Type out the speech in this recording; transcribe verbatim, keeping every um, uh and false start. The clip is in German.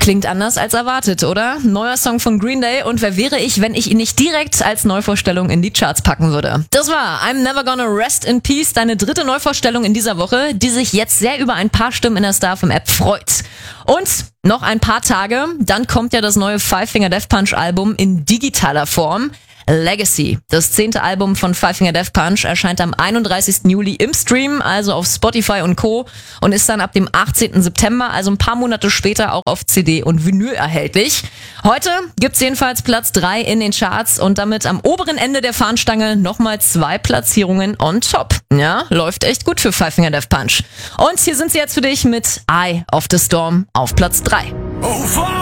Klingt anders als erwartet, oder? Neuer Song von Green Day und wer wäre ich, wenn ich ihn nicht direkt als Neuvorstellung in die Charts packen würde? Das war I'm Never Gonna Rest in Peace, deine dritte Neuvorstellung in dieser Woche, die sich jetzt sehr über ein paar Stimmen in der StarFM-App freut. Und noch ein paar Tage, dann kommt ja das neue Five Finger Death Punch Album in digitaler Form. Legacy, das zehnte Album von Five Finger Death Punch, erscheint am einunddreißigsten Juli im Stream, also auf Spotify und Co. und ist dann ab dem achtzehnten September, also ein paar Monate später, auch auf C D und Vinyl erhältlich. Heute gibt's jedenfalls Platz drei in den Charts und damit am oberen Ende der Fahnenstange nochmal zwei Platzierungen on top. Ja, läuft echt gut für Five Finger Death Punch. Und hier sind sie jetzt für dich mit Eye of the Storm auf Platz drei.